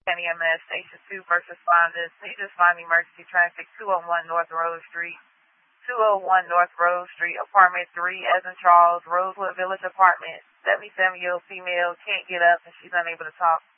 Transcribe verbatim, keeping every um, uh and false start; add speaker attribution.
Speaker 1: E M S, Station two, first responders. Please respond emergency traffic, two oh one North Rose Street. two oh one North Rose Street, apartment three, as in Charles, Rosewood Village apartment. seventy-seven-year-old female can't get up and she's unable to talk.